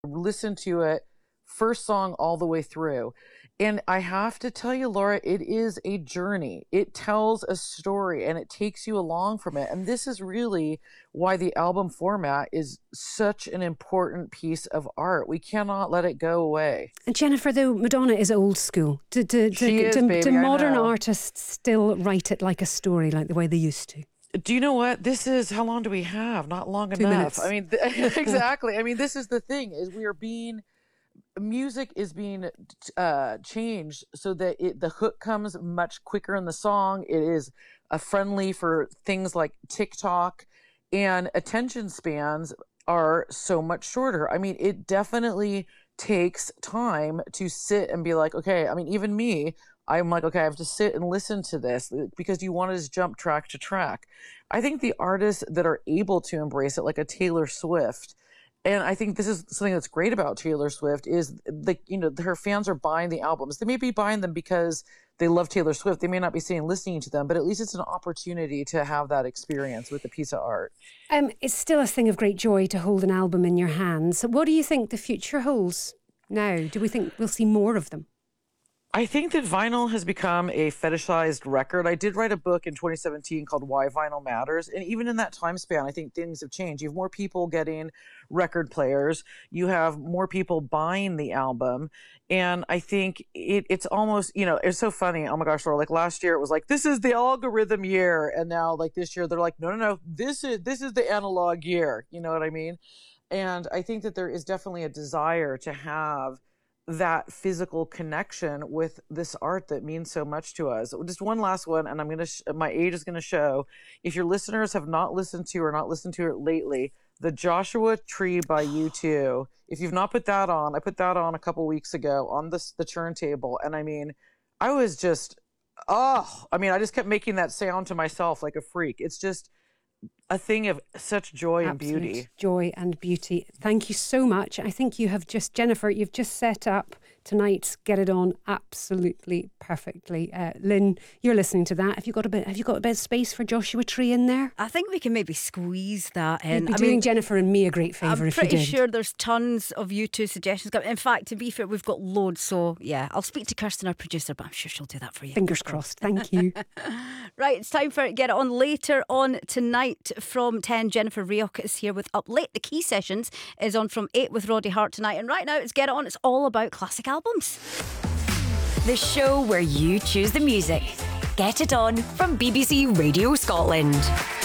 listen to it first song all the way through. And I have to tell you, Laura, it is a journey. It tells a story and it takes you along from it. And this is really why the album format is such an important piece of art. We cannot let it go away. And Jennifer, though, Madonna is old school. Do modern artists still write it like a story, like the way they used to? Do you know what? This is, how long do we have? Not long 2 enough. minutes. I mean, exactly. I mean, this is the thing, is music is being changed so that the hook comes much quicker in the song. It is friendly for things like TikTok, and attention spans are so much shorter. I mean, it definitely takes time to sit and be like, okay, I mean, even me, I'm like, okay, I have to sit and listen to this, because you want to just jump track to track. I think the artists that are able to embrace it, like a Taylor Swift, and I think this is something that's great about Taylor Swift, is her fans are buying the albums. They may be buying them because they love Taylor Swift. They may not be listening to them, but at least it's an opportunity to have that experience with a piece of art. It's still a thing of great joy to hold an album in your hands. What do you think the future holds now? Do we think we'll see more of them? I think that vinyl has become a fetishized record. I did write a book in 2017 called Why Vinyl Matters. And even in that time span, I think things have changed. You have more people getting record players. You have more people buying the album. And I think it's almost, it's so funny. Oh my gosh, Laura, like last year it was like, this is the algorithm year. And now like this year, they're like, no, this is the analog year. You know what I mean? And I think that there is definitely a desire to have that physical connection with this art that means so much to us. Just one last one, and my age is gonna show. If your listeners have not listened to it lately, the Joshua Tree by U2. If you've not put that on, I put that on a couple weeks ago on the turntable, and I mean, I was just, I just kept making that sound to myself like a freak. It's just a thing of such joy and beauty. Joy and beauty. Thank you so much. I think Jennifer, you've just set up tonight's Get It On absolutely perfectly. Lynn, you're listening to that. Have you got a bit of space for Joshua Tree in there? I think we can maybe squeeze that in. You'd be doing Jennifer and me a great favour if you did. I'm pretty sure there's tons of U2 suggestions. In fact, to be fair, we've got loads. So yeah, I'll speak to Kirsten, our producer, but I'm sure she'll do that for you. Fingers crossed. Thank you. Right, it's time for Get It On. Later on tonight from 10, Jennifer Rioch is here with Up Late. The Key Sessions is on from 8 with Roddy Hart tonight. And right now it's Get It On. It's all about classic albums. The show where you choose the music. Get It On from BBC Radio Scotland.